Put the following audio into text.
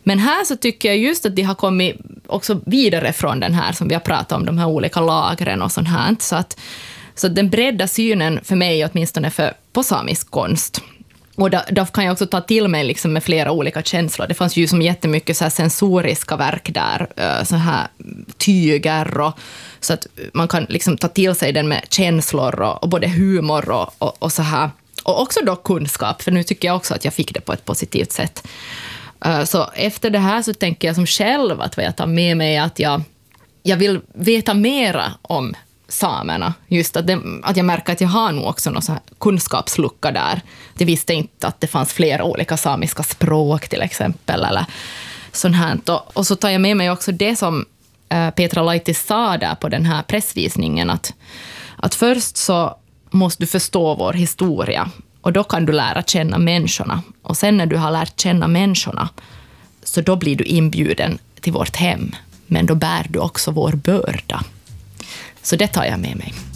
Men här så tycker jag just att de har kommit också vidare från den här som vi har pratat om, de här olika lagren och sånt här. Så den bredda synen för mig åtminstone på samisk konst. Och då kan jag också ta till mig liksom med flera olika känslor. Det fanns ju som jättemycket så här sensoriska verk där, så här tyger och så att man kan liksom ta till sig den med känslor och både humor och så här. Och också då kunskap, för nu tycker jag också att jag fick det på ett positivt sätt. Så efter det här så tänker jag som själv att vad jag tar med mig att jag vill veta mera om samerna. Just att jag märker att jag har nog också någon så här kunskapslucka där. Jag visste inte att det fanns flera olika samiska språk till exempel eller sånt här. Och så tar jag med mig också det som Petra Laitis sa där på den här pressvisningen att först så måste du förstå vår historia och då kan du lära känna människorna. Och sen när du har lärt känna människorna så då blir du inbjuden till vårt hem. Men då bär du också vår börda. Så det tar jag med mig.